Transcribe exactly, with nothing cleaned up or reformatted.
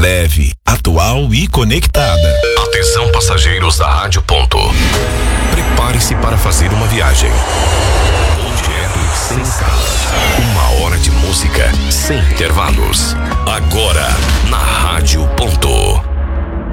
leve, atual e conectada. Atenção, passageiros da Rádio Ponto. Prepare-se para fazer uma viagem. Sem escala. Uma hora de música sem intervalos. Agora, na Rádio Ponto.